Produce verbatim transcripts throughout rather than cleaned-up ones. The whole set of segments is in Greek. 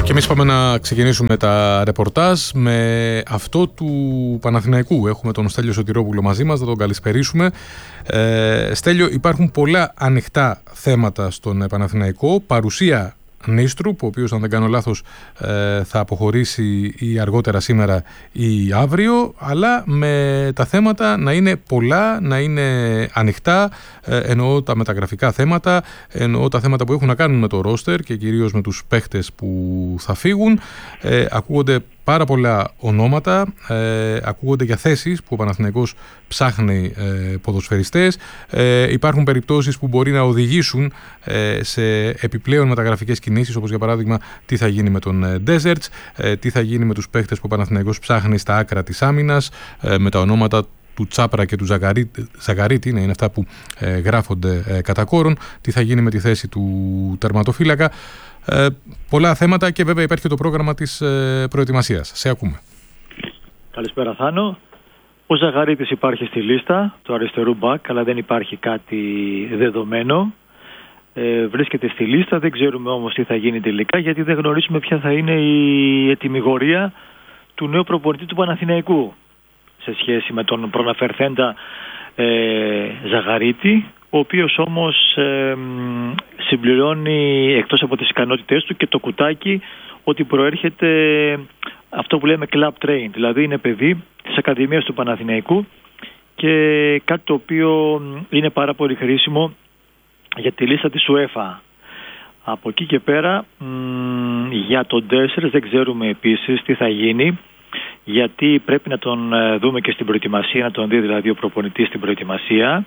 Και εμείς πάμε να ξεκινήσουμε τα ρεπορτάζ με αυτό του Παναθηναϊκού. Έχουμε τον Στέλιο Σωτηρόπουλο μαζί μας, θα τον καλησπερίσουμε. Ε, Στέλιο, υπάρχουν πολλά ανοιχτά θέματα στον Παναθηναϊκό. Παρουσία Νίστρου, ο οποίος, αν δεν κάνω λάθος, ε, θα αποχωρήσει ή αργότερα σήμερα ή αύριο, αλλά με τα θέματα να είναι πολλά, να είναι ανοιχτά, ε, εννοώ τα μεταγραφικά θέματα, εννοώ τα θέματα που έχουν να κάνουν με το ρόστερ και κυρίως με τους παίχτες που θα φύγουν. Ε, ακούγονται πάρα πολλά ονόματα, ε, ακούγονται για θέσεις που ο Παναθηναϊκός ψάχνει ε, ποδοσφαιριστές. Ε, υπάρχουν περιπτώσεις που μπορεί να οδηγήσουν ε, σε επιπλέον μεταγραφικές κινήσεις, όπως για παράδειγμα τι θα γίνει με τον ε, Deserts, ε, τι θα γίνει με τους παίχτες που ο Παναθηναϊκός ψάχνει στα άκρα της άμυνας, ε, με τα ονόματα του Τσάπρα και του Ζαγαρίτη, Ζαγαρίτη είναι, είναι αυτά που ε, γράφονται ε, κατά κόρον, τι θα γίνει με τη θέση του τερματοφύλακα. Ε, πολλά θέματα και βέβαια υπάρχει και το πρόγραμμα της ε, προετοιμασίας. Σε ακούμε. Καλησπέρα Θάνο. Ο Ζαγαρίτης υπάρχει στη λίστα του αριστερού μπακ, αλλά δεν υπάρχει κάτι δεδομένο. Ε, βρίσκεται στη λίστα, δεν ξέρουμε όμως τι θα γίνει τελικά, γιατί δεν γνωρίζουμε ποια θα είναι η ετυμηγορία του νέου προπονητή του Παναθηναϊκού σε σχέση με τον προαναφερθέντα ε, Ζαγαρίτη, ο οποίος όμως ε, συμπληρώνει εκτός από τις ικανότητές του και το κουτάκι ότι προέρχεται αυτό που λέμε club train, δηλαδή είναι παιδί της Ακαδημίας του Παναθηναϊκού, και κάτι το οποίο είναι πάρα πολύ χρήσιμο για τη λίστα της UEFA. Από εκεί και πέρα μ, για τον Ντέσσερς δεν ξέρουμε επίσης τι θα γίνει, γιατί πρέπει να τον δούμε και στην προετοιμασία, να τον δει δηλαδή ο προπονητής στην προετοιμασία.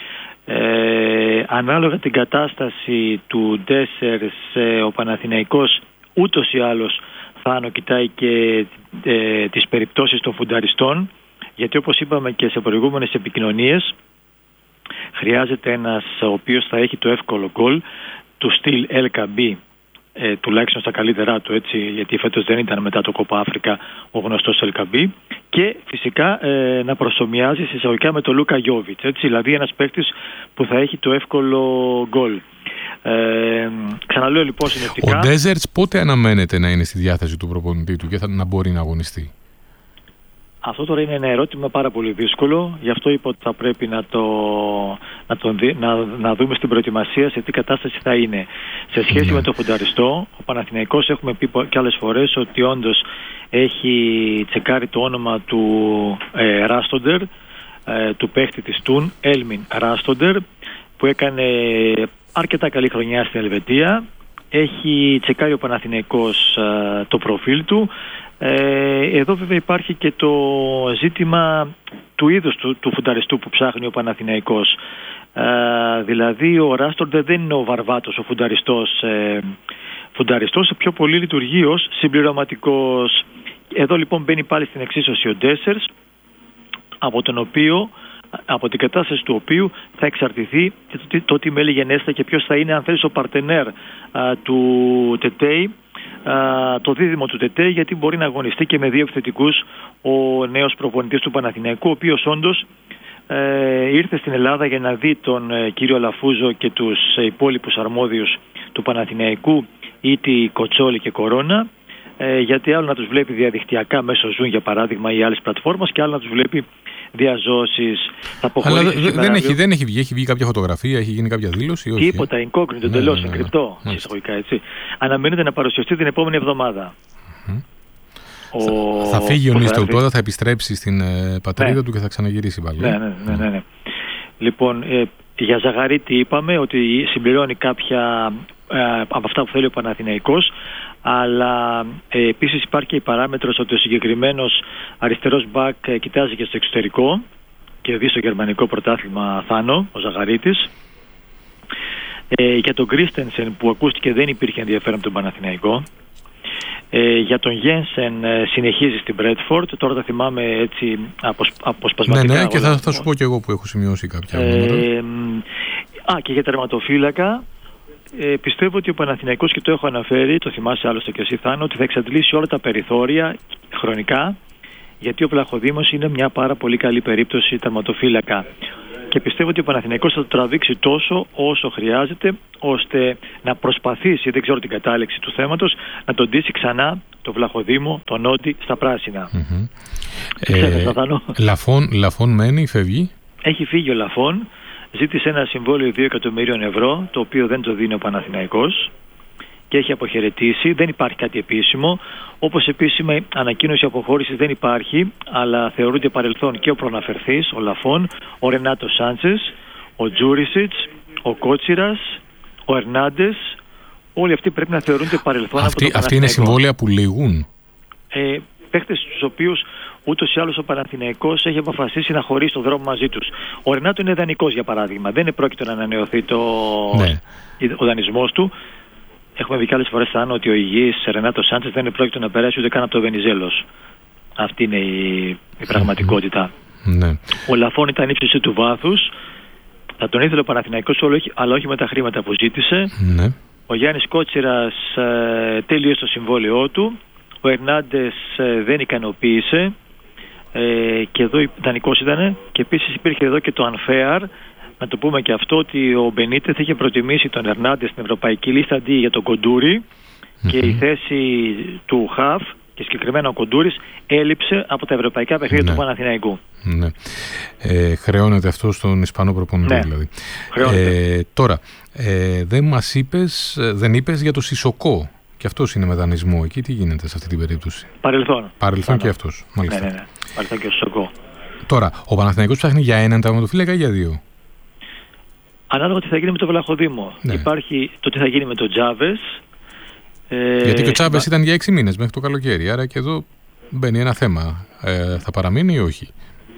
Ε, ανάλογα την κατάσταση του Ντέσσερς, ε, ο Παναθηναϊκός ούτως ή άλλως Θάνο κοιτάει και ε, τις περιπτώσεις των φουνταριστών, γιατί όπως είπαμε και σε προηγούμενες επικοινωνίες, χρειάζεται ένας ο οποίος θα έχει το εύκολο γκολ του στυλ Ελ Καμπί, ε, τουλάχιστον στα καλύτερά του, έτσι, γιατί φέτος δεν ήταν μετά το Κόπα Αφρικα ο γνωστός Ελ Καμπί, και φυσικά ε, να προσομοιάζει συσσαγωγικά με τον Λούκα Γιόβιτς, έτσι, δηλαδή ένας παίκτης που θα έχει το εύκολο γκολ. Ε, ξαναλέω λοιπόν συνευτικά. Ο Ντέζερτς πότε αναμένεται να είναι στη διάθεση του προπονητή του και θα, να μπορεί να αγωνιστεί? Αυτό τώρα είναι ένα ερώτημα πάρα πολύ δύσκολο, γι' αυτό είπα ότι θα πρέπει να, το, να, τον δει, να, να δούμε στην προετοιμασία σε τι κατάσταση θα είναι. Σε σχέση mm. με το φουνταριστό, ο Παναθηναϊκός έχουμε πει και άλλες φορές ότι όντως έχει τσεκάρει το όνομα του ε, Ράστοντερ, ε, του παίχτη της Τουν, Έλμιν Ράστοντερ, που έκανε αρκετά καλή χρονιά στην Ελβετία. Έχει τσεκάρει ο Παναθηναϊκός ε, το προφίλ του. Ε, εδώ βέβαια υπάρχει και το ζήτημα του είδους του, του φουνταριστού που ψάχνει ο Παναθηναϊκός. Ε, δηλαδή ο Ράστοντερ δεν είναι ο βαρβάτος, ο φουνταριστός, ε, φουνταριστός πιο πολύ λειτουργεί ως συμπληρωματικός. Εδώ λοιπόν μπαίνει πάλι στην εξίσωση ο Ντέσσερς, από τον οποίο, από την κατάσταση του οποίου θα εξαρτηθεί το, το τι μέλη γενέστε και ποιος θα είναι, αν θέλεις, ο παρτενέρ α, του Τετέι, α, το δίδυμο του Τετέι, γιατί μπορεί να αγωνιστεί και με δύο επιθετικούς ο νέος προπονητής του Παναθηναϊκού, ο οποίος όντως ε, ήρθε στην Ελλάδα για να δει τον ε, κύριο Λαφούζο και τους ε, υπόλοιπους αρμόδιους του Παναθηναϊκού, Ήτη, Κοτσόλη και Κορώνα, ε, γιατί άλλο να τους βλέπει διαδικτυακά μέσω Zoom για παράδειγμα ή άλλες πλατφόρμας, και άλλο να τους βλέπει διαζώσεις. Αλλά δεν έχει, δεν έχει βγει, έχει βγει κάποια φωτογραφία, έχει γίνει κάποια δήλωση? Όχι. Τίποτα, incognito, ναι, εντελώς, ναι, ναι, εγκρυπτό, ναι, εισαγωγικά, έτσι. Αναμένεται να παρουσιαστεί την επόμενη εβδομάδα. Mm-hmm. Ο... Θα φύγει ο Νίστρου τώρα, θα επιστρέψει στην ε, πατρίδα ναι. του και θα ξαναγυρίσει πάλι. Ναι, ναι, ναι, ναι, ναι. Λοιπόν, ε, για Ζαγαρίτη είπαμε ότι συμπληρώνει κάποια ε, από αυτά που θέλει ο Παναθηναϊκός, αλλά ε, επίσης υπάρχει και η παράμετρος ότι ο συγκεκριμένος αριστερός μπακ ε, κοιτάζει και στο εξωτερικό και δει στο γερμανικό πρωτάθλημα, Θάνο, ο Ζαγαρίτης. Ε, για τον Κρίστενσεν που ακούστηκε δεν υπήρχε ενδιαφέρον από τον Παναθηναϊκό. Ε, για τον Γένσεν ε, συνεχίζει στην Μπρέτφορντ. Τώρα τα θυμάμαι έτσι αποσ, αποσπασματικά. Ναι, ναι, και θα, θα σου πω και εγώ που έχω σημειώσει κάποια ονόματα. Ε, α, και για τερματοφύλακα, ε, πιστεύω ότι ο Παναθηναϊκός, και το έχω αναφέρει, το θυμάσαι άλλωστε και εσύ Θάνο, ότι θα εξαντλήσει όλα τα περιθώρια χρονικά, γιατί ο Βλαχοδήμος είναι μια πάρα πολύ καλή περίπτωση τερματοφύλακα. και πιστεύω ότι ο Παναθηναϊκός θα το τραβήξει τόσο όσο χρειάζεται, ώστε να προσπαθήσει, δεν ξέρω την κατάληξη του θέματος, να τον ντύσει ξανά το Βλαχοδήμο, τον Νόντι στα πράσινα. Mm-hmm. Ε, Λαφών, Λαφών μένει ή φεύγει? Έχει φύγει ο Λαφών, ζήτησε ένα συμβόλαιο δύο εκατομμυρίων ευρώ, το οποίο δεν το δίνει ο Παναθηναϊκός και έχει αποχαιρετήσει. Δεν υπάρχει κάτι επίσημο. Όπως επίσημη ανακοίνωση αποχώρησης δεν υπάρχει, αλλά θεωρούνται παρελθόν και ο προναφερθής, ο Λαφών, ο Ρενάτο Σάντσες, ο Τζούρισιτς, ο Κότσιρας, ο Ερνάντες. Όλοι αυτοί πρέπει να θεωρούνται παρελθόν. Αυτή, από το αυτοί είναι συμβόλαια που λήγουν. Ε, παίχτες στους οποίους ούτως ή άλλως ο Παναθηναϊκός έχει αποφασίσει να χωρίσει τον δρόμο μαζί τους. Ο Ρενάτο είναι δανεικός, για παράδειγμα. Δεν είναι πρόκειτο να ανανεωθεί το... ναι. ο δανεισμός του. Έχουμε δει και άλλες φορές σαν ότι ο υγιής Ρενάτο Σάντσες δεν είναι πρόκειτο να περάσει ούτε καν από το Βενιζέλος. Αυτή είναι η, η πραγματικότητα. Ναι. Ο Λαφών ήταν ύψωση του βάθους. Θα τον ήθελε ο Παναθηναϊκός, αλλά όχι με τα χρήματα που ζήτησε. Ναι. Ο Γιάννης Κότσιρας ε, τέλειωσε το συμβόλαιό του. Ο Ερνάντες ε, δεν ικανοποίησε. Ε, και εδώ ιδανικός ήταν. Και επίσης υπήρχε εδώ και το unfair. Να το πούμε και αυτό, ότι ο Μπενίτεθ είχε προτιμήσει τον Ερνάντες στην ευρωπαϊκή λίστα αντί για τον Κοντούρι, mm-hmm. και η θέση του Χαφ και συγκεκριμένα ο Κοντούρης έλειψε από τα ευρωπαϊκά παιχνίδια ναι. του Παναθηναϊκού. Ναι. Ε, χρεώνεται αυτό στον Ισπανό προπονητή, ναι. δηλαδή. Ε, τώρα, ε, δεν μας είπες, δεν είπες για το Σισοκό. Και αυτός είναι με δανεισμό. Εκεί τι γίνεται σε αυτή την περίπτωση? Παρελθόν. Παρελθόν και αυτός. Μάλιστα. Ναι, ναι, ναι. Παρελθόν και ο Σισοκό. Τώρα, ο Παναθηναϊκός ψάχνει για έναν τερματοφύλακα ή για δύο? Ανάλογα τι θα γίνει με το Βλαχοδήμο. Ναι. Υπάρχει το τι θα γίνει με τον Τζάβες. Ε, Γιατί και ο Τζάβες μα... ήταν για έξι μήνες μέχρι το καλοκαίρι. Άρα και εδώ μπαίνει ένα θέμα. Ε, θα παραμείνει ή όχι?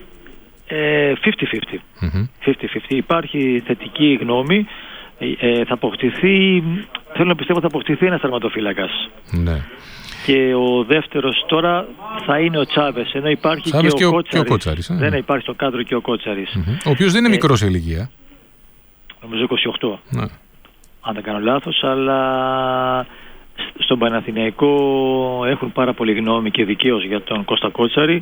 Ε, πενήντα πενήντα. Mm-hmm. πενήντα πενήντα. Υπάρχει θετική γνώμη. Ε, θα αποκτηθεί, θέλω να πιστεύω θα αποκτηθεί ένας τερματοφύλακας. Ναι. Και ο δεύτερος τώρα θα είναι ο Τσάβες. Ενώ υπάρχει Τσάβες και, και, ο, ο, και ο Κότσαρης. Ε. Δεν υπάρχει στο κάδρο και ο Κότσαρης. Mm-hmm. Ο οποίος δεν είναι ε, μικρός σε ηλικία. Νομίζω είκοσι οκτώ. Ναι. Αν δεν κάνω λάθος, αλλά στον Παναθηναϊκό έχουν πάρα πολύ γνώμη και δικαίως για τον Κώστα Κότσαρη.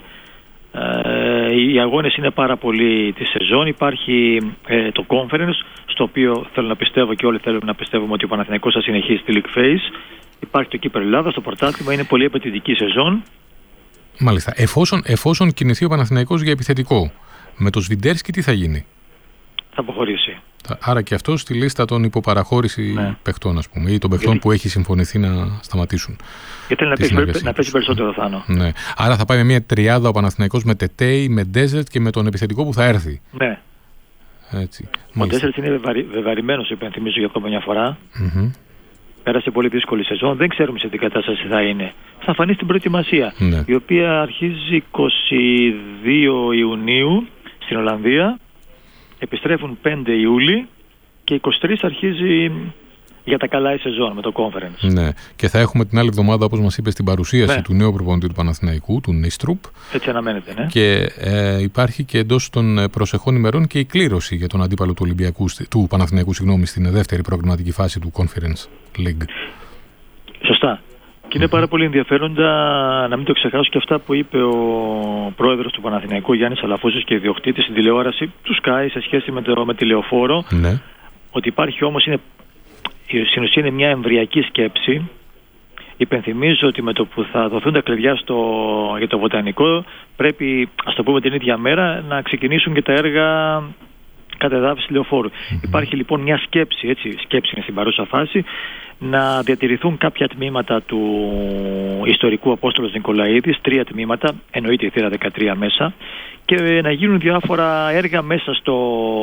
Ε, οι αγώνες είναι πάρα πολύ τη σεζόν. Υπάρχει ε, το conference, στο οποίο θέλω να πιστεύω και όλοι θέλουμε να πιστεύουμε ότι ο Παναθηναϊκός θα συνεχίσει τη League Phase. Υπάρχει το Κύπελλο Ελλάδας, το πρωτάθλημα, είναι πολύ απαιτητική σεζόν. Μάλιστα. Εφόσον, εφόσον κινηθεί ο Παναθηναϊκός για επιθετικό, με το Σβιντέρσκι τι θα γίνει? Θα αποχωρήσει. Άρα και αυτό στη λίστα των υποπαραχώρηση ναι. παιχτών, ας πούμε, ή των παιχτών Γιατί... που έχει συμφωνηθεί να σταματήσουν. Γιατί θέλει να παίξει, να παίξει περισσότερο, Θάνο. Ναι. Άρα θα πάει με μια τριάδα ο Παναθηναϊκός με Τετέι, με Ντέζερτ και με τον επιθετικό που θα έρθει. Ναι. Έτσι. Ο Ντέζερτ είναι βεβαρι... βεβαρημένος, υπενθυμίζω για ακόμα μια φορά. Mm-hmm. Πέρασε πολύ δύσκολη σεζόν. Δεν ξέρουμε σε τι κατάσταση θα είναι. Θα φανεί στην προετοιμασία, ναι. η οποία αρχίζει είκοσι δύο Ιουνίου στην Ολλανδία. Επιστρέφουν πέντε Ιούλη και είκοσι τρεις αρχίζει για τα καλά η σεζόν με το conference. Ναι. Και θα έχουμε την άλλη εβδομάδα, όπως μας είπε, στην παρουσίαση ναι. του νέου προπονητή του Παναθηναϊκού, του Νίστρουπ. Έτσι αναμένεται, ναι. Και ε, υπάρχει και εντός των προσεχών ημερών και η κλήρωση για τον αντίπαλο του, Ολυμπιακού, του Παναθηναϊκού συγγνώμη, στην δεύτερη προγραμματική φάση του Conference League. Σωστά. Και είναι πάρα πολύ ενδιαφέροντα να μην το ξεχάσω και αυτά που είπε ο πρόεδρος του Παναθηναϊκού, Γιάννης Αλαφούζος, και ιδιοκτήτης στην τηλεόραση του Sky σε σχέση με, το, με τη Λεωφόρο. Ναι. Ότι υπάρχει όμως, είναι, στην ουσία είναι μια εμβριακή σκέψη. Υπενθυμίζω ότι με το που θα δοθούν τα κλειδιά στο, για το βοτανικό, πρέπει, ας το πούμε την ίδια μέρα, να ξεκινήσουν και τα έργα κατεδάφιση Λεωφόρου. Mm-hmm. Υπάρχει λοιπόν μια σκέψη, έτσι, σκέψη είναι στην παρούσα φάση, να διατηρηθούν κάποια τμήματα του ιστορικού Απόστολος Νικολαίδης, τρία τμήματα, εννοείται η θύρα δεκατρία μέσα, και να γίνουν διάφορα έργα μέσα στο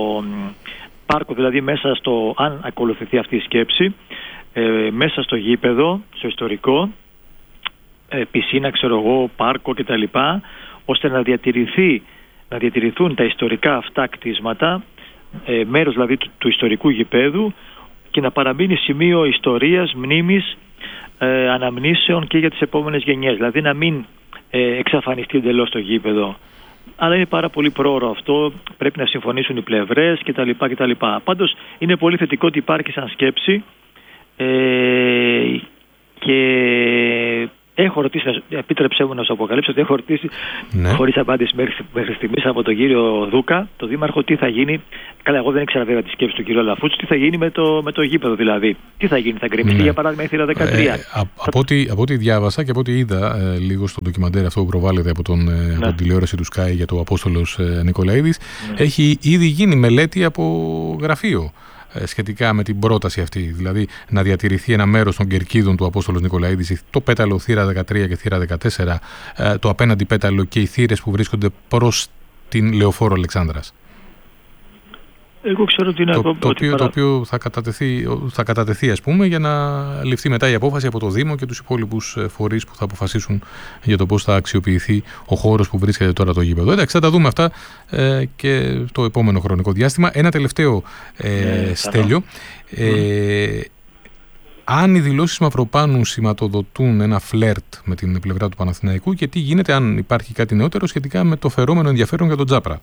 πάρκο, δηλαδή μέσα στο, αν ακολουθηθεί αυτή η σκέψη, ε, μέσα στο γήπεδο, στο ιστορικό, ε, πισίνα, ξέρω εγώ, πάρκο κτλ., ώστε να διατηρηθεί, να διατηρηθούν τα ιστορικά αυτά κτίσματα, ε, μέρος δηλαδή του, του ιστορικού γηπέδου, και να παραμείνει σημείο ιστορίας, μνήμης, ε, αναμνήσεων και για τις επόμενες γενιές. Δηλαδή να μην ε, εξαφανιστεί εντελώς το γήπεδο. Αλλά είναι πάρα πολύ πρόωρο αυτό, πρέπει να συμφωνήσουν οι πλευρές κτλ. κτλ. Πάντως είναι πολύ θετικό ότι υπάρχει σαν σκέψη, ε, και έχω ρωτήσει, επίτρεψέ μου να σου αποκαλύψω ότι έχω ρωτήσει ναι. χωρίς απάντηση μέχρι, μέχρι στιγμής από τον κύριο Δούκα, τον Δήμαρχο, τι θα γίνει. Καλά, εγώ δεν ήξερα βέβαια τη σκέψη του κύριου Λαφούτση, τι θα γίνει με το, με το γήπεδο δηλαδή. Τι θα γίνει, θα γκρεμιστεί ναι. για παράδειγμα η θύρα δεκατρία. Ε, α, από, ό,τι, από ό,τι διάβασα και από ό,τι είδα ε, λίγο στο ντοκιμαντέρ αυτό που προβάλλεται από, τον, ε, ναι. από την τηλεόραση του Sky για το Απόστολος ε, Νικολαίδης, ναι. έχει ήδη γίνει μελέτη από γραφείο σχετικά με την πρόταση αυτή, δηλαδή να διατηρηθεί ένα μέρος των κερκίδων του Απόστολος Νικολαίδης, το πέταλο θύρα δεκατρία και θύρα δεκατέσσερα, το απέναντι πέταλο και οι θύρες που βρίσκονται προς την Λεωφόρο Αλεξάνδρας. Εγώ ξέρω ότι είναι το, το, το, οποίο, παρά... το οποίο θα κατατεθεί, θα κατατεθεί ας πούμε, για να ληφθεί μετά η απόφαση από το Δήμο και τους υπόλοιπους φορείς που θα αποφασίσουν για το πώς θα αξιοποιηθεί ο χώρος που βρίσκεται τώρα το γήπεδο. Εντάξει, θα τα δούμε αυτά ε, και το επόμενο χρονικό διάστημα. Ένα τελευταίο ε, ε, Στέλιο. Ε, mm. Αν οι δηλώσεις Μαυροπάνου σηματοδοτούν ένα φλερτ με την πλευρά του Παναθηναϊκού και τι γίνεται αν υπάρχει κάτι νεότερο σχετικά με το φερόμενο ενδιαφέρον για τον Τζάπρα.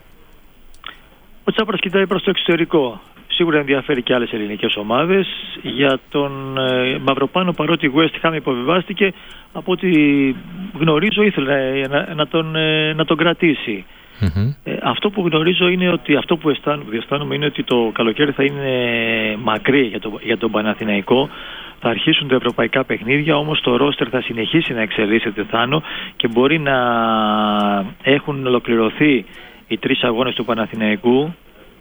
Ο Τσάπρας κοιτάει προς το εξωτερικό. Σίγουρα ενδιαφέρει και άλλες ελληνικές ομάδες. Για τον ε, Μαυροπάνο, παρότι η West Ham υποβιβάστηκε, από ό,τι γνωρίζω ήθελε να, να, τον, ε, να τον κρατήσει. Mm-hmm. Ε, αυτό που γνωρίζω είναι ότι αυτό που αισθάνομαι, αισθάνομαι είναι ότι το καλοκαίρι θα είναι μακρύ για, το, για τον Παναθηναϊκό. Θα αρχίσουν τα ευρωπαϊκά παιχνίδια, όμως το ρόστερ θα συνεχίσει να εξελίσσεται, Θάνο, και μπορεί να έχουν ολοκληρωθεί οι τρεις αγώνες του Παναθηναϊκού,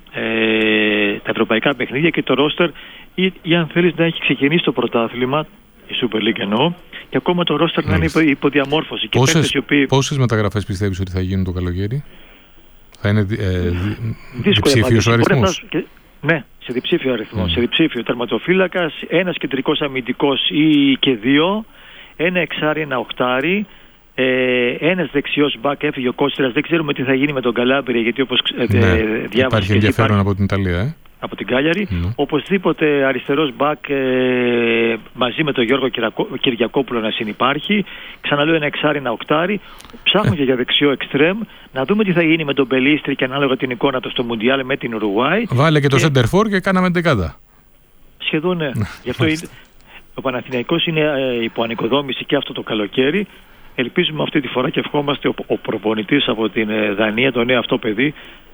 ε, τα ευρωπαϊκά παιχνίδια και το ρόστερ, ή, ή αν θέλεις να έχει ξεκινήσει το πρωτάθλημα, η Super League εννοώ, και ακόμα το ρόστερ να είναι υπο, υποδιαμόρφωση. Πόσες, και οποίοι... πόσες μεταγραφές πιστεύεις ότι θα γίνουν το καλοκαίρι? Θα είναι ε, διψήφιος ο αριθμός? Και, ναι, σε διψήφιο αριθμό. Mm. Σε διψήφιο τερματοφύλακας, ένας κεντρικός αμυντικός ή και δύο, ένα εξάρι, ένα οχτάρι. Ε, ένας δεξιός μπακ, έφυγε ο Κώστρας, δεν ξέρουμε τι θα γίνει με τον Καλάμπρη, γιατί όπως ε, ναι, διάβασε υπάρχει ενδιαφέρον υπάρχει... από την Ιταλία, ε? από την Κάλιαρη. Mm. Οπωσδήποτε αριστερός μπακ ε, μαζί με τον Γιώργο Κυριακόπουλο να συνυπάρχει. Ξαναλέω ένα εξάρι, ένα οκτάρι. Ψάχνουν και για δεξιό εξτρέμ. Να δούμε τι θα γίνει με τον Μπελίστρη και ανάλογα την εικόνα του στο Μουντιάλ με την Ουρουάη. Βάλε και το Σεντερφόρ και κάναμε δεκάδα. Σχεδόν ναι. Γι' αυτό είναι, ο Παναθηναϊκός είναι ε, υπό ανοικοδόμηση και αυτό το καλοκαίρι. Ελπίζουμε αυτή τη φορά και ευχόμαστε ο, ο προπονητής από την ε, Δανία, το νέο αυτό παιδί,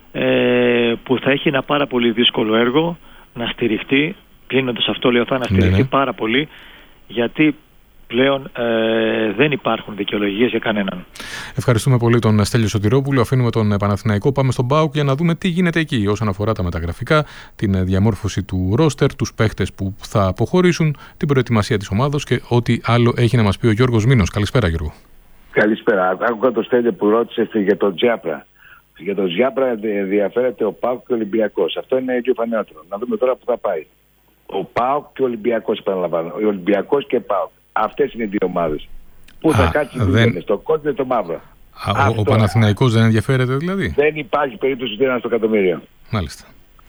ε, που θα έχει ένα πάρα πολύ δύσκολο έργο, να στηριχτεί. Κλείνοντας αυτό, λέω, θα να στηριχτεί ναι, ναι. πάρα πολύ, γιατί πλέον ε, δεν υπάρχουν δικαιολογίες για κανέναν. Ευχαριστούμε πολύ τον Στέλιο Σωτηρόπουλο. Αφήνουμε τον Παναθηναϊκό. Πάμε στον ΠΑΟΚ για να δούμε τι γίνεται εκεί όσον αφορά τα μεταγραφικά, την διαμόρφωση του ρόστερ, τους παίχτες που θα αποχωρήσουν, την προετοιμασία της ομάδος και ό,τι άλλο έχει να μας πει ο Γιώργος Μήνος. Καλησπέρα, Γιώργο. Καλησπέρα. Άκουγα το Στέλιο που ρώτησε για τον Τζάπρα. Για τον Τζάπρα ενδιαφέρεται ο ΠΑΟΚ και ο Ολυμπιακός. Αυτό είναι ίδιο φανέωτρο. Να δούμε τώρα που θα πάει. Ο ΠΑΟΚ και ο Ολυμπιακός, επαναλαμβάνω. Ο Ολυμπιακός και ΠΑΟΚ. Αυτές είναι οι δύο ομάδες. Πού θα κάτσει δεν... στο κόκκινο ή το μαύρο. Α, ο, ο Παναθηναϊκός δεν ενδιαφέρεται δηλαδή? Δεν υπάρχει περίπτωση ότι είναι στο εκατομμύριο. Μάλιστα.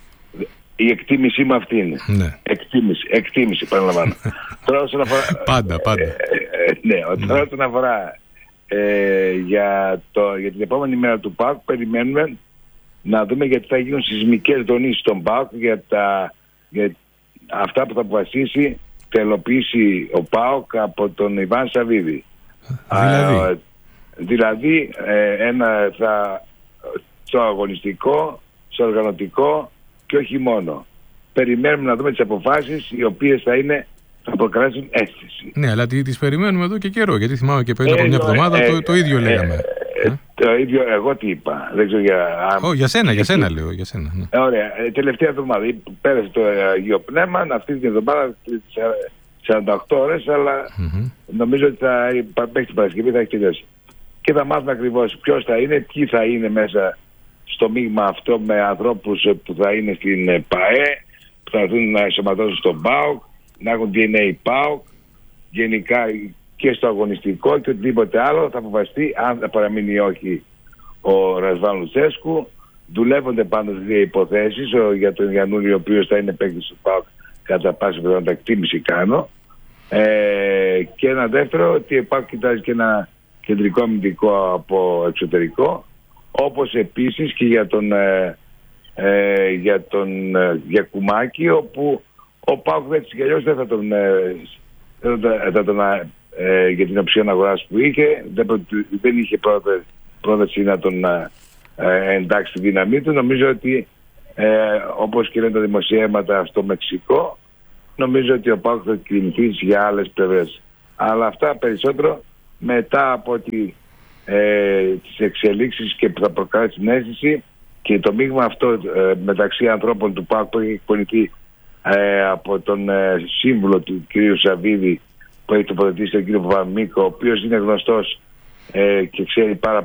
Η εκτίμησή μου αυτή είναι. Ναι. Εκτίμηση, εκτίμηση, παραλαμβάνω. Τώρα όσον αφορά... Πάντα, πάντα. Ε, ε, ναι, τώρα όσον αφορά ε, για, το, για την επόμενη μέρα του ΠΑΟΚ, περιμένουμε να δούμε γιατί θα γίνουν σεισμικές δονήσεις στον ΠΑΟΚ για, τα, για αυτά που θα αποφασίσει, θα ελοποιήσει ο ΠΑΟΚ από τον Ιβάν Σαββίδη. Δηλαδή, Α, δηλαδή ε, ένα θα, στο αγωνιστικό, στο οργανωτικό και όχι μόνο. Περιμένουμε να δούμε τις αποφάσεις οι οποίες θα είναι, θα προκαλέσουν αίσθηση. Ναι, αλλά τις περιμένουμε εδώ και καιρό, γιατί θυμάμαι και πριν από ε, μια εβδομάδα ε, το, το ίδιο ε, λέγαμε. Ε, ε, το ίδιο, εγώ τι είπα. Δεν ξέρω για... Oh, για σένα, για σένα λέω. Για σένα, ναι. ε, ωραία, ε, τελευταία εβδομάδα. Πέρασε το Αγίο Πνεύμα, αυτή την εβδομάδα σαράντα οκτώ ώρες, αλλά mm-hmm. νομίζω ότι θα μέχρι την Παρασκευή θα έχει τελειώσει. Και θα μάθουμε ακριβώς ποιος θα είναι, ποιοι θα είναι μέσα στο μείγμα αυτό, με ανθρώπους που θα είναι στην ΠΑΕ, που θα έρθουν να ενσωματώσουν στον ΠΑΟΚ, να έχουν ντι εν έι ΠΑΟΚ, γενικά και στο αγωνιστικό και οτιδήποτε άλλο θα αποφασιστεί αν θα παραμείνει ή όχι ο Ρασβάν Λουτσέσκου. Δουλεύονται πάνω στις δύο υποθέσεις για τον Γιαννούλη, ο οποίος θα είναι παίκτης του ΠΑΟΚ κατά πάσα πιθανότητα, εκτίμηση κάνω. Ε, και ένα δεύτερο, ότι ο ΠΑΟΚ κοιτάζει και ένα κεντρικό αμυντικό από εξωτερικό, όπως επίσης και για τον ε, ε, για τον ε, Γιακουμάκη, όπου ο ΠΑΟΚ έτσι κι αλλιώς δεν θα τον, ε, θα, θα τον ε, ε, για την οψία αγοράς που είχε. Δεν, δεν είχε πρόταση να τον ε, εντάξει στη δύναμή του. Νομίζω ότι ε, όπως και λένε τα δημοσιεύματα στο Μεξικό, νομίζω ότι ο ΠΑΟΚ θα κινηθεί για άλλες πλευρές. Αλλά αυτά περισσότερο μετά από τη, ε, τις εξελίξεις και που θα προκαλέσει την αίσθηση και το μείγμα αυτό ε, μεταξύ ανθρώπων του ΠΑΟΚ που έχει εκπονηθεί ε, από τον ε, σύμβουλο του κ. Σαββίδη, που έχει τοποθετήσει τον κ. Παπαμίκο, ο οποίος είναι γνωστός ε, και ξέρει πάρα